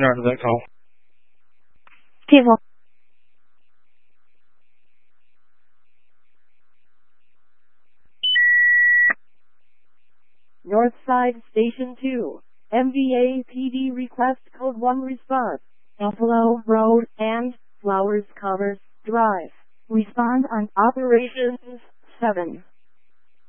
in regard to that call. Table. Northside Station 2. MVA PD request code 1 response. Buffalo Road and Flowers Commerce Drive. Respond on Operations 7.